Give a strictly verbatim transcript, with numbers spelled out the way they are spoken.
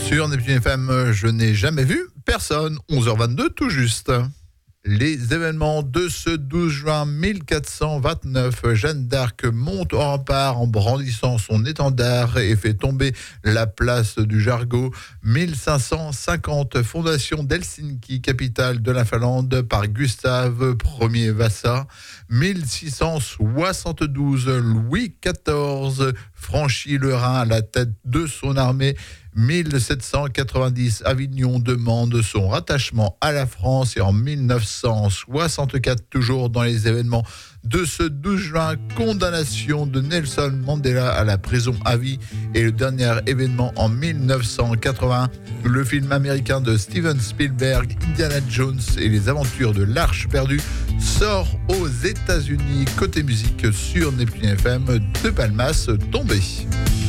Sur Neptune F M, je n'ai jamais vu personne. onze heures vingt-deux tout juste. Les événements de ce douze juin mille quatre cent vingt-neuf, Jeanne d'Arc monte au rempart en brandissant son étendard et fait tomber la place du Jargeau. mille cinq cent cinquante, fondation d'Helsinki, capitale de la Finlande, par Gustave Ier Vasa. mille six cent soixante-douze, Louis quatorze franchit le Rhin à la tête de son armée. mille sept cent quatre-vingt-dix, Avignon demande son rattachement à la France et en mille neuf cent soixante-quatre, toujours dans les événements de ce douze juin, condamnation de Nelson Mandela à la prison à vie. Et le dernier événement en mille neuf cent quatre-vingts, le film américain de Steven Spielberg, Indiana Jones et les aventures de l'Arche perdue, sort aux États-Unis. Côté musique sur Neptune F M, de Palmas tombé.